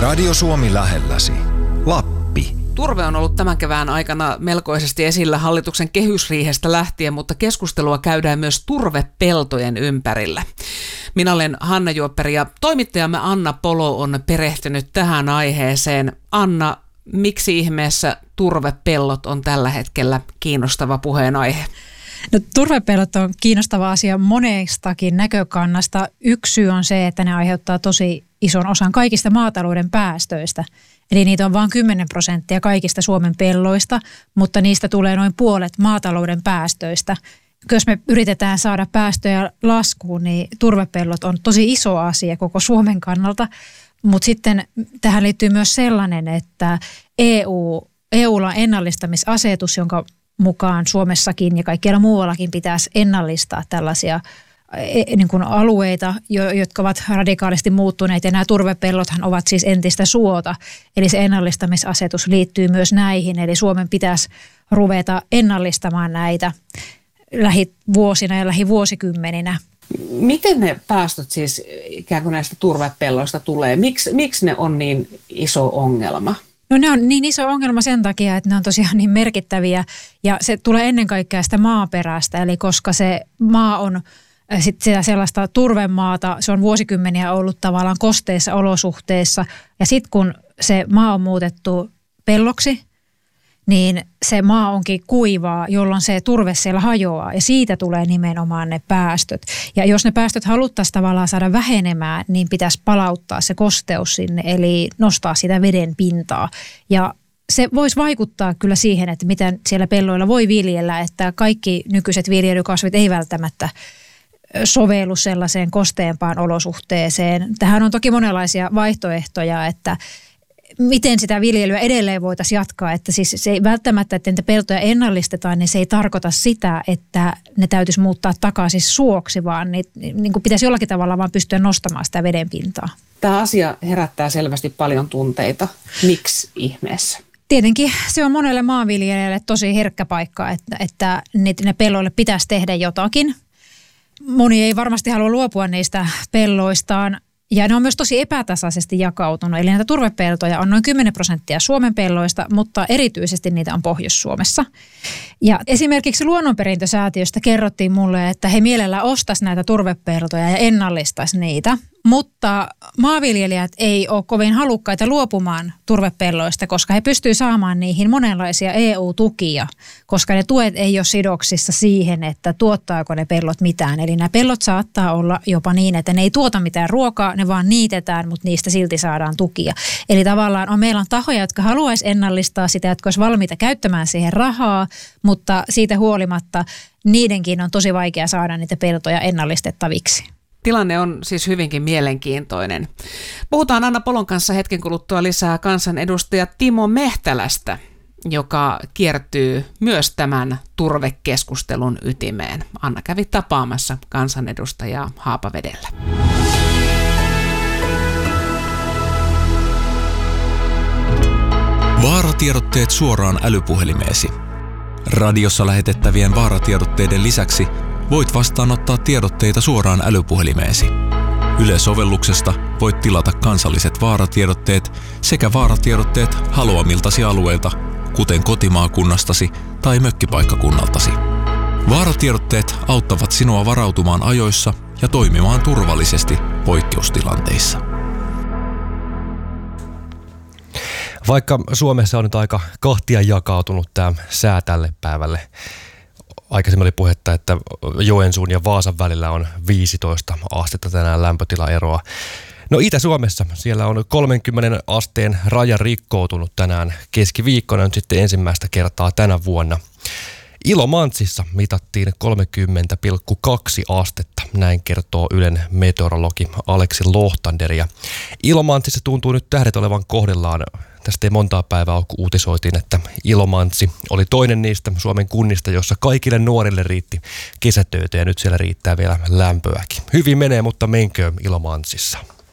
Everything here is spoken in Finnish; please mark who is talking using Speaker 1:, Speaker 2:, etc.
Speaker 1: Radio Suomi lähelläsi. Lappi.
Speaker 2: Turve on ollut tämän kevään aikana melkoisesti esillä hallituksen kehysriihestä lähtien, mutta keskustelua käydään myös turvepeltojen ympärillä. Minä olen Hanna Juopperi ja toimittajamme Anna Polo on perehtynyt tähän aiheeseen. Anna, miksi ihmeessä turvepellot on tällä hetkellä kiinnostava puheenaihe?
Speaker 3: No, turvepellot on kiinnostava asia monestakin näkökannasta. Yksi syy on se, että ne aiheuttaa tosi ison osan kaikista maatalouden päästöistä. Eli niitä on vain 10% kaikista Suomen pelloista, mutta niistä tulee noin puolet maatalouden päästöistä. Jos me yritetään saada päästöjä laskuun, niin turvepellot on tosi iso asia koko Suomen kannalta. Mutta sitten tähän liittyy myös sellainen, että EUlla on ennallistamisasetus, jonka mukaan Suomessakin ja kaikkialla muuallakin pitäisi ennallistaa tällaisia niin kuin alueita, jotka ovat radikaalisti muuttuneet, ja nämä turvepellothan ovat siis entistä suota, eli se ennallistamisasetus liittyy myös näihin, eli Suomen pitäisi ruveta ennallistamaan näitä lähivuosina ja lähivuosikymmeninä.
Speaker 2: Miten ne päästöt siis ikään kuin näistä turvepelloista tulee? Miksi ne on niin iso ongelma?
Speaker 3: No, ne on niin iso ongelma sen takia, että ne on tosiaan niin merkittäviä, ja se tulee ennen kaikkea sitä maaperästä, eli koska se maa on sitten sellaista turvemaata, se on vuosikymmeniä ollut tavallaan kosteissa olosuhteissa, ja sitten kun se maa on muutettu pelloksi, niin se maa onkin kuivaa, jolloin se turve siellä hajoaa, ja siitä tulee nimenomaan ne päästöt. Ja jos ne päästöt haluttaisiin tavallaan saada vähenemään, niin pitäisi palauttaa se kosteus sinne, eli nostaa sitä veden pintaa. Ja se voisi vaikuttaa kyllä siihen, että miten siellä pelloilla voi viljellä, että kaikki nykyiset viljelykasvit ei välttämättä sovellu sellaiseen kosteempaan olosuhteeseen. Tähän on toki monenlaisia vaihtoehtoja, että miten sitä viljelyä edelleen voitaisiin jatkaa. Että siis se ei välttämättä, että niitä peltoja ennallistetaan, niin se ei tarkoita sitä, että ne täytyisi muuttaa takaisin suoksi, vaan niin kuin pitäisi jollakin tavalla vaan pystyä nostamaan sitä vedenpintaa. Tämä
Speaker 2: asia herättää selvästi paljon tunteita. Miksi ihmeessä?
Speaker 3: Tietenkin se on monelle maanviljelijälle tosi herkkä paikka, että ne pelloille pitäisi tehdä jotakin. Moni ei varmasti halua luopua niistä pelloistaan, ja ne on myös tosi epätasaisesti jakautunut. Eli näitä turvepeltoja on noin 10% Suomen pelloista, mutta erityisesti niitä on Pohjois-Suomessa. Ja esimerkiksi Luonnonperintösäätiöstä kerrottiin mulle, että he mielellään ostaisi näitä turvepeltoja ja ennallistaisi niitä. Mutta maanviljelijät ei ole kovin halukkaita luopumaan turvepelloista, koska he pystyvät saamaan niihin monenlaisia EU-tukia, koska ne tuet ei ole sidoksissa siihen, että tuottaako ne pellot mitään. Eli nämä pellot saattaa olla jopa niin, että ne ei tuota mitään ruokaa, ne vaan niitetään, mutta niistä silti saadaan tukia. Eli tavallaan meillä on tahoja, jotka haluaisi ennallistaa sitä, jotka olisi valmiita käyttämään siihen rahaa, mutta siitä huolimatta niidenkin on tosi vaikea saada niitä peltoja ennallistettaviksi.
Speaker 2: Tilanne on siis hyvinkin mielenkiintoinen. Puhutaan Anna Polon kanssa hetken kuluttua lisää kansanedustaja Timo Mehtälästä, joka kiertyy myös tämän turvekeskustelun ytimeen. Anna kävi tapaamassa kansanedustajaa Haapavedellä.
Speaker 4: Vaaratiedotteet suoraan älypuhelimeesi. Radiossa lähetettävien vaaratiedotteiden lisäksi voit vastaanottaa tiedotteita suoraan älypuhelimeesi. Yle-sovelluksesta voit tilata kansalliset vaaratiedotteet sekä vaaratiedotteet haluamiltasi alueilta, kuten kotimaakunnastasi tai mökkipaikkakunnaltasi. Vaaratiedotteet auttavat sinua varautumaan ajoissa ja toimimaan turvallisesti poikkeustilanteissa.
Speaker 5: Vaikka Suomessa on nyt aika kahtia jakautunut tämä sää tälle päivälle. Aikaisemmin oli puhetta, että Joensuun ja Vaasan välillä on 15 astetta tänään lämpötilaeroa. No Itä-Suomessa siellä on 30 asteen raja rikkoutunut tänään keskiviikkona nyt sitten ensimmäistä kertaa tänä vuonna. Ilomantsissa mitattiin 30,2 astetta, näin kertoo Ylen meteorologi Aleksi Lohtander. Ja Ilomantsissa tuntuu nyt tähdet olevan kohdillaan. Tästä ei montaa päivää ole, kun uutisoitiin, että Ilomantsi oli toinen niistä Suomen kunnista, jossa kaikille nuorille riitti kesätöitä ja nyt siellä riittää vielä lämpöäkin. Hyvin menee, mutta menköön Ilomantsissa.